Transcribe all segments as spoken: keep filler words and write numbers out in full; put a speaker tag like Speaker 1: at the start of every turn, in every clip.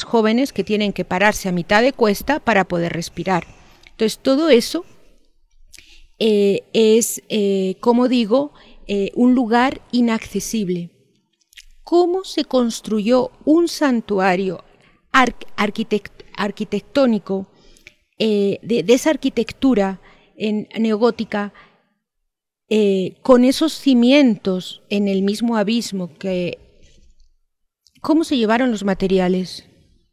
Speaker 1: más jóvenes que tienen que pararse a mitad de cuesta para poder respirar. Entonces, todo eso eh, es, eh, como digo, eh, un lugar inaccesible. ¿Cómo se construyó un santuario ar- arquitect- arquitectónico eh, de, de esa arquitectura en, neogótica eh, con esos cimientos en el mismo abismo? Que, ¿cómo se llevaron los materiales?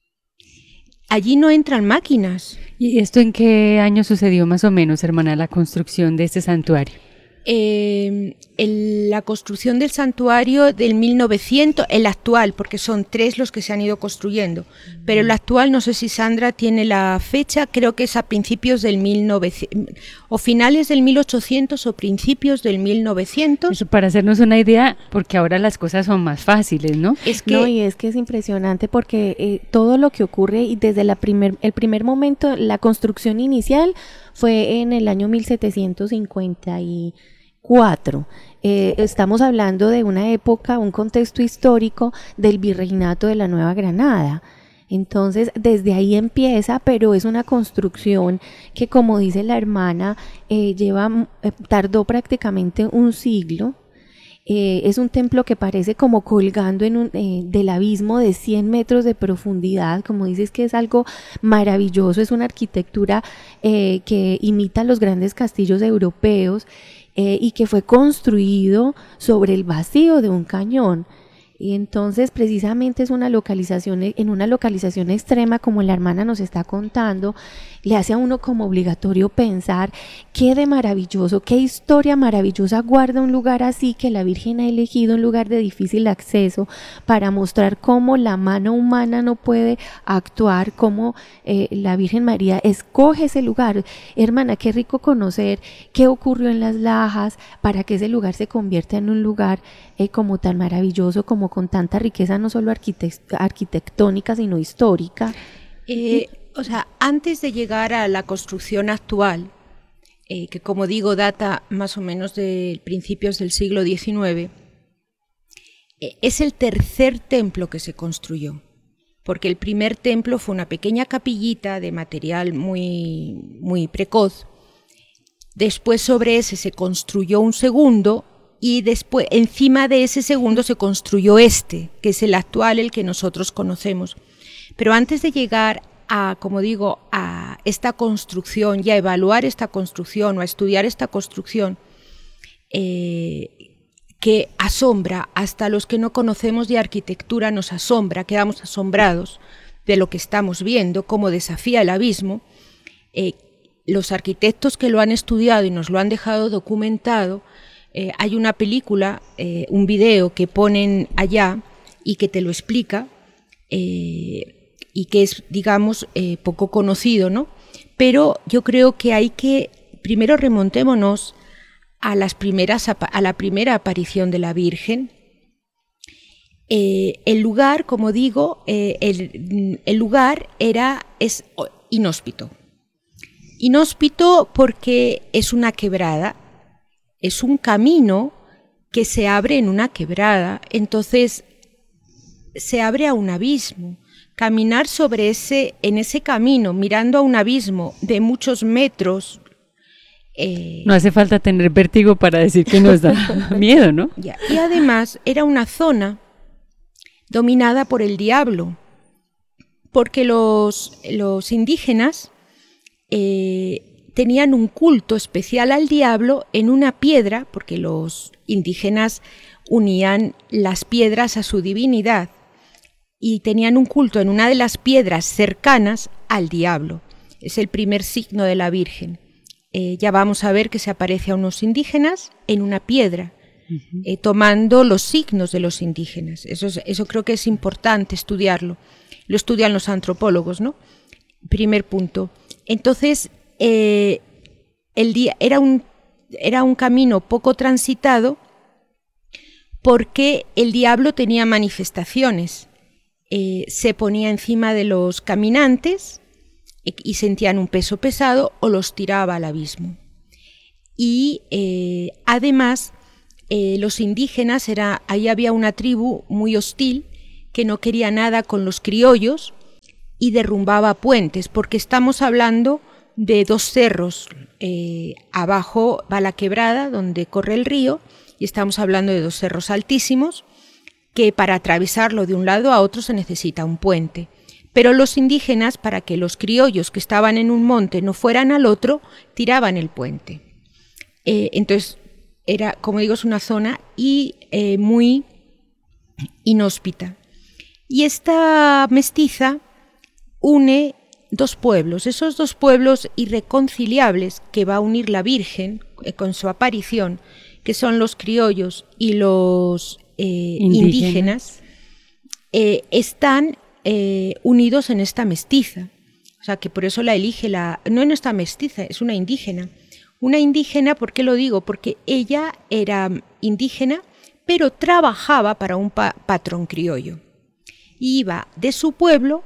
Speaker 1: Allí no entran máquinas.
Speaker 2: ¿Y esto en qué año sucedió más o menos, hermana, la construcción de este santuario?
Speaker 1: Eh, el, la construcción del santuario del mil novecientos, el actual, porque son tres los que se han ido construyendo, uh-huh. Pero el actual, no sé si Sandra tiene la fecha, creo que es a principios del mil novecientos, o finales del mil ochocientos o principios del mil novecientos.
Speaker 2: Eso para hacernos una idea, porque ahora las cosas son más fáciles, ¿no?
Speaker 3: Es que, no, y es que es impresionante porque eh, todo lo que ocurre y desde la primer, el primer momento, la construcción inicial fue en el año mil setecientos cincuenta y cuatro. Eh, estamos hablando de una época, un contexto histórico del virreinato de la Nueva Granada. Entonces, desde ahí empieza, pero es una construcción que, como dice la hermana, eh, lleva, eh, tardó prácticamente un siglo. Eh, es un templo que parece como colgando en un, eh, del abismo de cien metros de profundidad, como dices, que es algo maravilloso, es una arquitectura eh, que imita los grandes castillos europeos eh, y que fue construido sobre el vacío de un cañón. Y entonces precisamente es una localización, en una localización extrema, como la hermana nos está contando, le hace a uno como obligatorio pensar qué de maravilloso, qué historia maravillosa guarda un lugar así, que la Virgen ha elegido un lugar de difícil acceso para mostrar cómo la mano humana no puede actuar, cómo eh, la Virgen María escoge ese lugar. Hermana, qué rico conocer qué ocurrió en las Lajas para que ese lugar se convierta en un lugar eh, como tan maravilloso, como con tanta riqueza, no solo arquitect- arquitectónica, sino histórica.
Speaker 1: Eh, o sea, antes de llegar a la construcción actual, eh, que como digo data más o menos de principios del siglo diecinueve, eh, es el tercer templo que se construyó, porque el primer templo fue una pequeña capillita de material muy, muy precoz. Después sobre ese se construyó un segundo, y después encima de ese segundo se construyó este, que es el actual, el que nosotros conocemos. Pero antes de llegar a, como digo, a esta construcción y a evaluar esta construcción o a estudiar esta construcción, eh, que asombra, hasta los que no conocemos de arquitectura nos asombra, quedamos asombrados de lo que estamos viendo, cómo desafía el abismo, eh, los arquitectos que lo han estudiado y nos lo han dejado documentado. Eh, hay una película, eh, un video que ponen allá y que te lo explica eh, y que es, digamos, eh, poco conocido, ¿no? Pero yo creo que hay que, primero remontémonos a, las primeras, a la primera aparición de la Virgen. Eh, el lugar, como digo, eh, el, el lugar era, es inhóspito. Inhóspito porque es una quebrada. Es un camino que se abre en una quebrada, entonces se abre a un abismo. Caminar sobre ese, en ese camino, mirando a un abismo de muchos metros.
Speaker 2: Eh... No hace falta tener vértigo para decir que nos da miedo, ¿no?
Speaker 1: Ya. Y además era una zona dominada por el diablo, porque los, los indígenas eh, tenían un culto especial al diablo en una piedra, porque los indígenas unían las piedras a su divinidad y tenían un culto en una de las piedras cercanas al diablo. Es el primer signo de la Virgen. Eh, ya vamos a ver que se aparece a unos indígenas en una piedra, uh-huh. eh, tomando los signos de los indígenas. Eso, es, eso creo que es importante estudiarlo. Lo estudian los antropólogos, ¿no? Primer punto. Entonces, Eh, el día era un era un camino poco transitado porque el diablo tenía manifestaciones, eh, se ponía encima de los caminantes y, y sentían un peso pesado o los tiraba al abismo. Y eh, además eh, los indígenas, era, ahí había una tribu muy hostil que no quería nada con los criollos y derrumbaba puentes, porque estamos hablando de dos cerros. Eh, abajo va la quebrada donde corre el río y estamos hablando de dos cerros altísimos que para atravesarlo de un lado a otro se necesita un puente. Pero los indígenas, para que los criollos que estaban en un monte no fueran al otro, tiraban el puente. Eh, entonces, era, como digo, es una zona y, eh, muy inhóspita. Y esta mestiza une dos pueblos, esos dos pueblos irreconciliables que va a unir la Virgen eh, con su aparición, que son los criollos y los eh, indígenas, indígenas eh, están eh, unidos en esta mestiza. O sea, que por eso la elige la... No en esta mestiza, es una indígena. Una indígena, ¿por qué lo digo? Porque ella era indígena, pero trabajaba para un pa- patrón criollo. Iba de su pueblo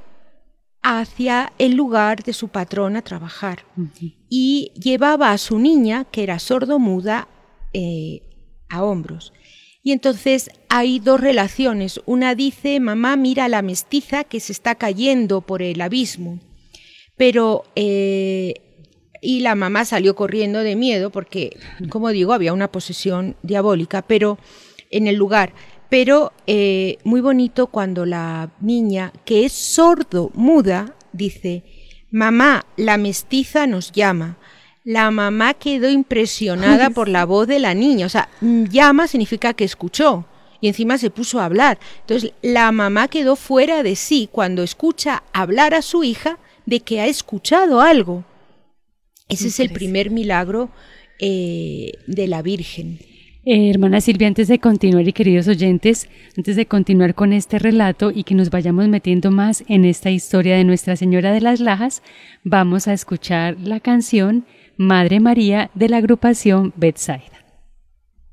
Speaker 1: hacia el lugar de su patrón a trabajar. Uh-huh. Y llevaba a su niña, que era sordomuda, eh, a hombros. Y entonces hay dos relaciones. Una dice, mamá, mira a la mestiza que se está cayendo por el abismo. Pero, eh, y la mamá salió corriendo de miedo porque, como digo, había una posesión diabólica, pero en el lugar. Pero eh, muy bonito cuando la niña, que es sordo-muda, dice, mamá, la mestiza nos llama. La mamá quedó impresionada por la voz de la niña. O sea, llama significa que escuchó y encima se puso a hablar. Entonces, la mamá quedó fuera de sí cuando escucha hablar a su hija de que ha escuchado algo. Ese es el primer milagro eh, de la Virgen.
Speaker 2: Eh, hermana Silvia, antes de continuar y queridos oyentes, antes de continuar con este relato y que nos vayamos metiendo más en esta historia de Nuestra Señora de las Lajas, vamos a escuchar la canción Madre María de la agrupación Betsaida.